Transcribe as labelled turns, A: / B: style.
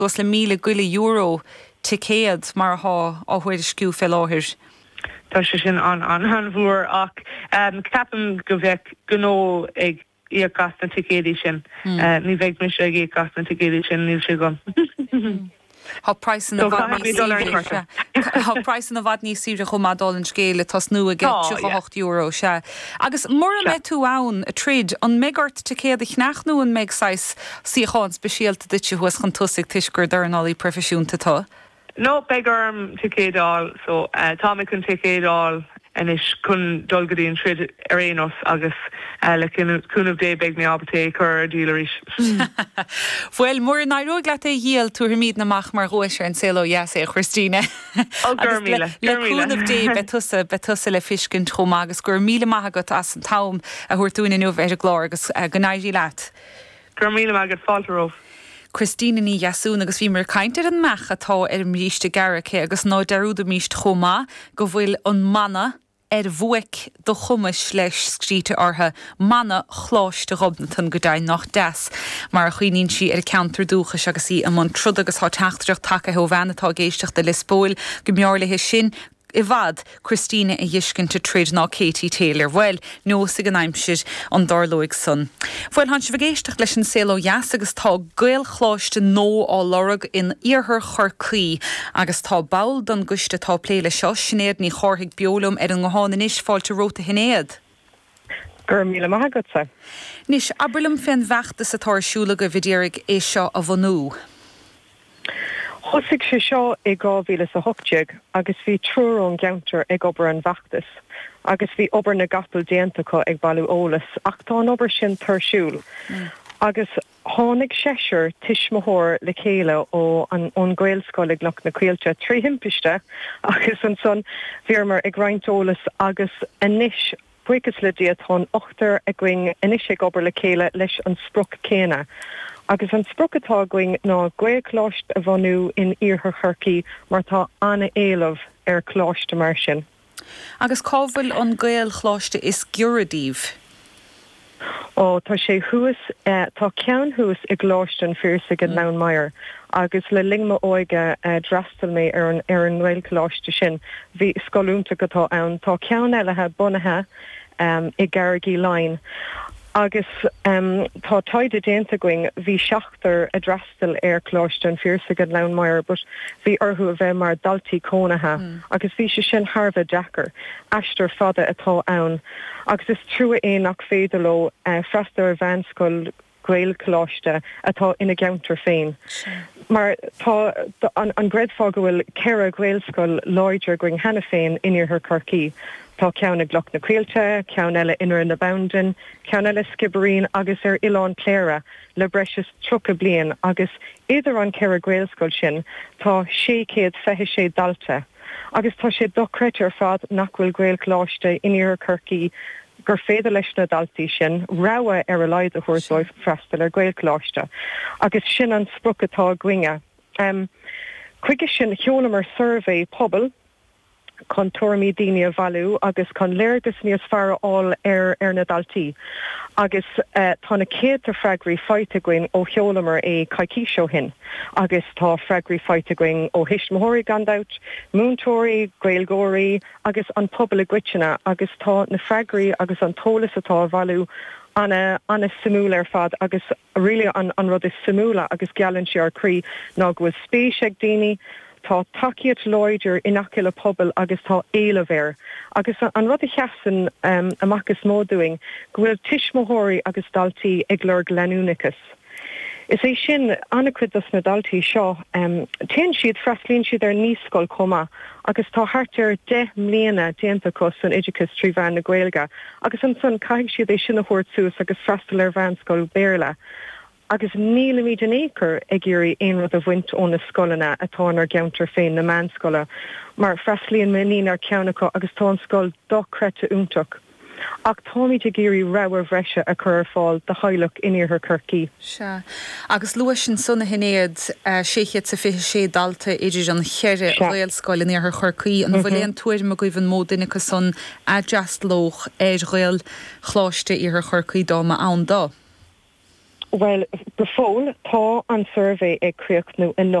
A: was le €1,000,000 ticéad mar há áhuiir sciú fel áhir.
B: Tá sé sin an bhuair ach ceapan go bheith gnó ag íag gas na ticéadí sin. Ní bheith mis ag íag gas na ticéadí sin níl sé gom.
A: Tá price na bhd ní síre chum mádálinn scéile tas nua ge €8 se. Agus mór me tú ann a tríd an mégart te céad nachnú an méid 6 síáin speisialta ditse huas chun tusigh tuisgur darnálí profisiúnta tá.
B: No begarm ticéadál so tá chun ticéadál en is kun dulgadín trid arénos agus le cúnmh dé beg mé abté chur dílaris.
A: Well, mór naróg le é díal túair míad naach mar roiise an céó yes é Christine. Leúnmh dé betusa le fiscin trom agus gur 1,000 maigat as an tam a thuair túna nuh ar a glár agus gannéidí leat.
B: Gur 1,000 maigat faltaróh.
A: Christine ní jasún agus bhí mar caiintear an meach atá ar mríiste garacha agus ná deúda míist chomá go bhfuil an mana bhuaic do chumas leis scríte ortha mana chláiste robnatan go dain nach 10 mar a chuoíonn si ar counter dúchas agus í am an trud agus há teachtarach take ho bhenatá géisteach de lispóil go meorlathe sin I bhd Christine a dhiiscin te tríd ná Katie Taylor. Well, nó sig an aimsir an darlóig sun. Bhfuil han si bhgéisteach leis an céó jas agus tá gail chláiste nó á lorug in iarthar chorcaí agus tá bail don guiste tá pléile seo sinnéad ní chorthaigh beolum ar an gháin inis fáilte róta hinnéad.
C: Gur 1,000 maigat sa.
A: Nis abrilim fin bheachtas atá siúla go bhidéirigh é seo a bhanú.
C: Thosig sé seo I 2008 agus bhí trúrón geantar ag obair an bheachtas, agus bhí obair na gapal déantacha ag bailú ólas ach tá an obair sin tarsúil. Agus tháinig séisiir tuismóthóir le chéile ó an Gaelscoil ag nach na Cuailte trí himpeiste agus an son bhíormar ag roinnt ólas agus inis buchas le diaatán 8 a going inis ag obair le chéile leis an spruc céine. Agus an sprocatá going ná gcuirchláist a bhanú in iarthar chorcaí mar tá anna éilemh ar chláiste mar sin.
A: Agus cábhfuil an gael chláiste is giúradíh.
C: Tá sé thuas tá ceann thuas ag gláiste an fírsa an nán maiir agus le lingma óige drastal mé ar an bhfuil chláiste sin bhí scoilúnta gotá ann tá ceann eilethe bunathe I gargaí lein. Agus tá taide déanta going bhí seachtar a drastal ar chláiste an fírsa an nán maiir, but bhí orthú a bheith mar daltaí cónathe, agus bhí sé sin Harbh Decker, eistir fada atá ann. Agus is trua éach féidirló freistar a bhenscoil Gael chláiste atá ina geantar féin. Mar tá an gredfá go bhfuil ceithre Gaelscoil láidir going hena féin inar chorcaí. Tá ceann ag gloch na Cuailte, ceann eile inar na Boundin, ceann eile Skibbereen agus ar Ileán Cléire le breis trocha blian agus idir an ceithre Gaelscoil sin tá 640 dalta. Agus tá sé docreite ar fad nach bhfuil Gael chláiste inar chorcaí gur féidir leis na daltaí sin rogha ar a leid a thuairteáil freistal ar Gael chláiste. Agus sin an sprocatá gcuinge. Chuige sin cheolamar survey pobl chun tuairimí daoine a bhailú agus chun léirgus níos fearr all ar na daltaí. Agus tá na céad a freigraí feite going ó cheolamar é caiicí seo hin. Agus tá freigraí feite going ó hismóirí gandát, múntóirí, gaelgóirí, agus an pobl a gcuiteanna, agus tá na freigraí agus an tólas atá a bhailú anna simúla ar fad agus really an rud is simúla agus gealann sé ar crí ná go spéis ag daoine. Tá takeíocht loidir inachil a pobl agus tá éilevéir. Agus an rud a cheasan amachchas módúing go bhfuil tuismóthirí agus daltaí ag lorg leanúnicas. Is é sin anacrid na daltaí seo, téann siad freslíonn siad ar níoscoil comma, agus tá hartar 10 mbliana déantachos san Oideachas trí bhean na Gaeilge, agus an son caiigh siad é sin a thuirt suas agus freistal ar bheanscoil béarla. Agus 9 acre ag iarraí aon rud a bhaint ón na scolanna atá ar geantar féin na meánscoile, mar freslíonn manín ar ceannacha agus tá an scoil docreta úntaach. Ach táimid ag iarraí rogha bhreise a chur fáil de haileach iníorthar chorcaí.
A: Se. Agus luas sin sunna hinnéad 650 dalta idir an cheire Gaelscoil iníorthar chorcaí an bhfuil tuair mo goibh an módinnecha sun a just loch Gael chláiste iarthar chorcaí dá ma ann dá.
C: Well, before tá an survey ag críoch nó in